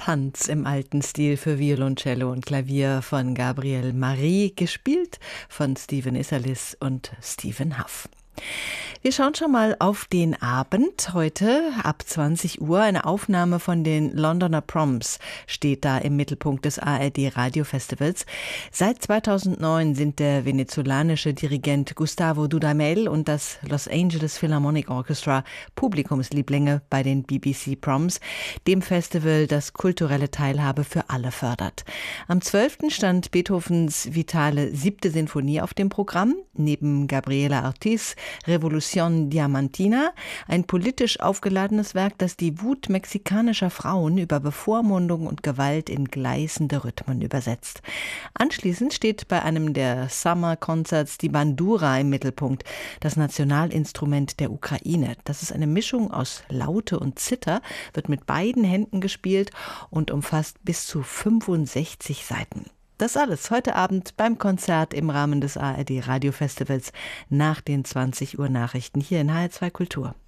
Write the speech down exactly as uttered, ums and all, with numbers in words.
Tanz im alten Stil für Violoncello und Klavier von Gabriel Marie, gespielt von Stephen Isserlis und Stephen Huff. Wir schauen schon mal auf den Abend. Heute ab zwanzig Uhr eine Aufnahme von den Londoner Proms steht da im Mittelpunkt des A R D Radiofestivals. Seit zweitausendneun sind der venezolanische Dirigent Gustavo Dudamel und das Los Angeles Philharmonic Orchestra Publikumslieblinge bei den B B C Proms, dem Festival, das kulturelle Teilhabe für alle fördert. Am zwölften stand Beethovens vitale siebte Sinfonie auf dem Programm, neben Gabriela Ortiz Revolución Diamantina, ein politisch aufgeladenes Werk, das die Wut mexikanischer Frauen über Bevormundung und Gewalt in gleißende Rhythmen übersetzt. Anschließend steht bei einem der Summer Concerts die Bandura im Mittelpunkt, das Nationalinstrument der Ukraine. Das ist eine Mischung aus Laute und Zither, wird mit beiden Händen gespielt und umfasst bis zu fünfundsechzig Seiten. Das alles heute Abend beim Konzert im Rahmen des A R D Radiofestivals nach den zwanzig Uhr Nachrichten hier in H R zwei Kultur.